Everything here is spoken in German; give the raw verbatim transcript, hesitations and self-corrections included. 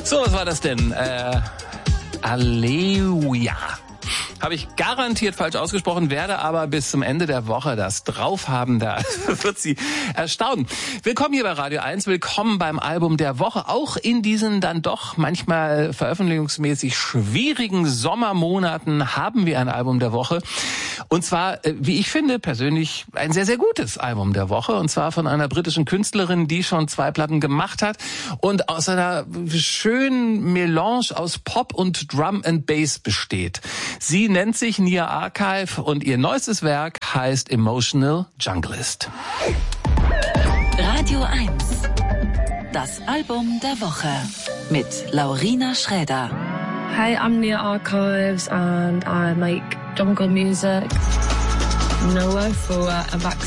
So, was war das denn? Äh, Aleluia. Habe ich garantiert falsch ausgesprochen, werde aber bis zum Ende der Woche das drauf haben. Da wird Sie erstaunen. Willkommen hier bei Radio eins, willkommen beim Album der Woche. Auch in diesen dann doch manchmal veröffentlichungsmäßig schwierigen Sommermonaten haben wir ein Album der Woche. Und zwar, wie ich finde, persönlich ein sehr, sehr gutes Album der Woche. Und zwar von einer britischen Künstlerin, die schon zwei Platten gemacht hat und aus einer schönen Melange aus Pop und Drum and Bass besteht. Sie nennt sich Nia Archive und ihr neuestes Werk heißt Emotional Junglist. Radio eins, das Album der Woche mit Laurina Schräder. Hey, I'm Nia Archives and I make jungle music. Noah for a back